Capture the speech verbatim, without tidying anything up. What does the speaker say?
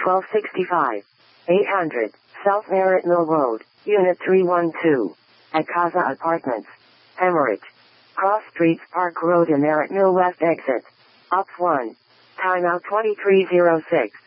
twelve sixty-five. eight hundred, South Merritt Mill Road, Unit three one two. At Casa Apartments. Hemorrhage. Cross Streets Park Road in Merritt Mill West exit. Up one. Timeout twenty-three oh six.